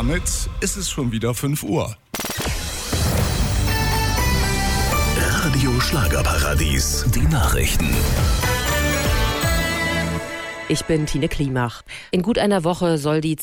damit ist es schon wieder 5 Uhr. Radio Schlagerparadies, die Nachrichten. Ich bin Tine Klimach. In gut einer Woche soll die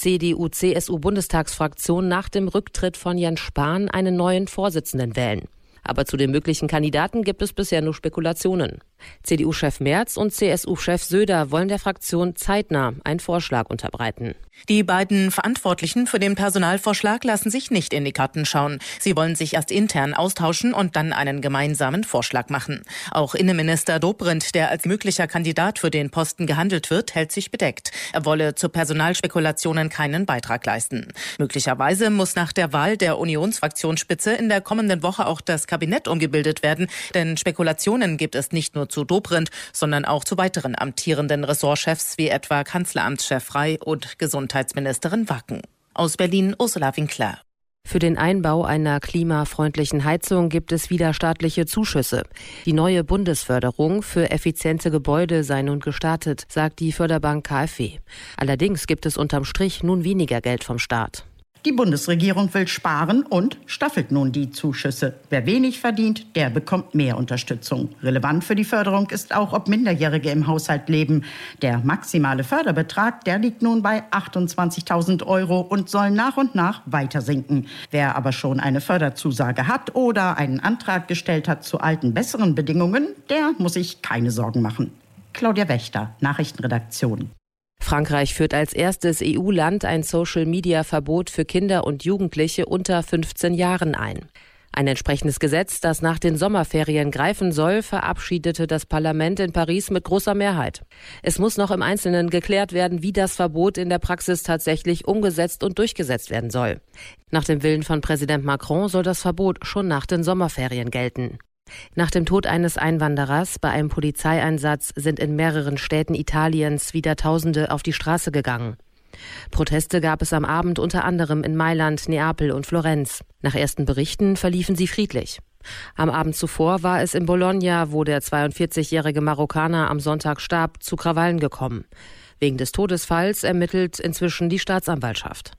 CDU-CSU-Bundestagsfraktion nach dem Rücktritt von Jens Spahn einen neuen Vorsitzenden wählen. Aber zu den möglichen Kandidaten gibt es bisher nur Spekulationen. CDU-Chef Merz und CSU-Chef Söder wollen der Fraktion zeitnah einen Vorschlag unterbreiten. Die beiden Verantwortlichen für den Personalvorschlag lassen sich nicht in die Karten schauen. Sie wollen sich erst intern austauschen und dann einen gemeinsamen Vorschlag machen. Auch Innenminister Dobrindt, der als möglicher Kandidat für den Posten gehandelt wird, hält sich bedeckt. Er wolle zu Personalspekulationen keinen Beitrag leisten. Möglicherweise muss nach der Wahl der Unionsfraktionsspitze in der kommenden Woche auch das Kabinett umgebildet werden, denn Spekulationen gibt es nicht nur zu Dobrindt, sondern auch zu weiteren amtierenden Ressortchefs wie etwa Kanzleramtschef Frey und Gesundheitsministerin Wacken. Aus Berlin Ursula Winkler. Für den Einbau einer klimafreundlichen Heizung gibt es wieder staatliche Zuschüsse. Die neue Bundesförderung für effiziente Gebäude sei nun gestartet, sagt die Förderbank KfW. Allerdings gibt es unterm Strich nun weniger Geld vom Staat. Die Bundesregierung will sparen und staffelt nun die Zuschüsse. Wer wenig verdient, der bekommt mehr Unterstützung. Relevant für die Förderung ist auch, ob Minderjährige im Haushalt leben. Der maximale Förderbetrag, der liegt nun bei 28.000 € und soll nach und nach weiter sinken. Wer aber schon eine Förderzusage hat oder einen Antrag gestellt hat zu alten, besseren Bedingungen, der muss sich keine Sorgen machen. Claudia Wächter, Nachrichtenredaktion. Frankreich führt als erstes EU-Land ein Social-Media-Verbot für Kinder und Jugendliche unter 15 Jahren ein. Ein entsprechendes Gesetz, das nach den Sommerferien greifen soll, verabschiedete das Parlament in Paris mit großer Mehrheit. Es muss noch im Einzelnen geklärt werden, wie das Verbot in der Praxis tatsächlich umgesetzt und durchgesetzt werden soll. Nach dem Willen von Präsident Macron soll das Verbot schon nach den Sommerferien gelten. Nach dem Tod eines Einwanderers bei einem Polizeieinsatz sind in mehreren Städten Italiens wieder Tausende auf die Straße gegangen. Proteste gab es am Abend unter anderem in Mailand, Neapel und Florenz. Nach ersten Berichten verliefen sie friedlich. Am Abend zuvor war es in Bologna, wo der 42-jährige Marokkaner am Sonntag starb, zu Krawallen gekommen. Wegen des Todesfalls ermittelt inzwischen die Staatsanwaltschaft.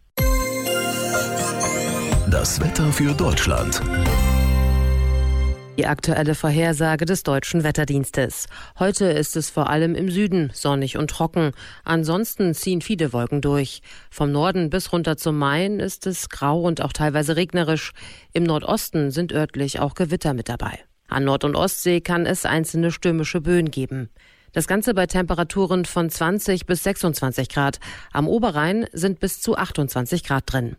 Das Wetter für Deutschland. Die aktuelle Vorhersage des Deutschen Wetterdienstes. Heute ist es vor allem im Süden sonnig und trocken. Ansonsten ziehen viele Wolken durch. Vom Norden bis runter zum Main ist es grau und auch teilweise regnerisch. Im Nordosten sind örtlich auch Gewitter mit dabei. An Nord- und Ostsee kann es einzelne stürmische Böen geben. Das Ganze bei Temperaturen von 20 bis 26 Grad. Am Oberrhein sind bis zu 28 Grad drin.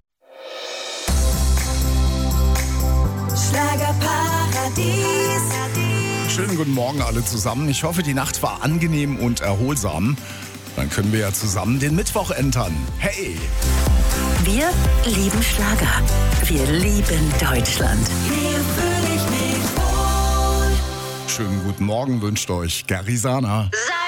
Schönen guten Morgen alle zusammen. Ich hoffe, die Nacht war angenehm und erholsam. Dann können wir ja zusammen den Mittwoch entern. Hey! Wir lieben Schlager. Wir lieben Deutschland. Hier fühle ich mich wohl. Schönen guten Morgen wünscht euch Garisana.